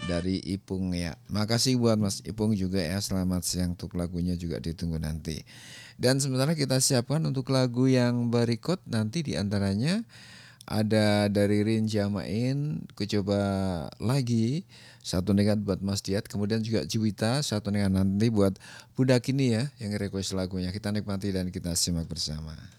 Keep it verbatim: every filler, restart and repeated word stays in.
dari Ipung ya. Makasih buat Mas Ipung juga ya, selamat siang untuk lagunya juga ditunggu nanti. Dan sementara kita siapkan untuk lagu yang berikut nanti diantaranya ada dari Rin Jamain, ku coba lagi, satu negat buat Mas Diat, kemudian juga Juwita, satu negat nanti buat Bunda Kini ya, yang request lagunya. Kita nikmati dan kita simak bersama.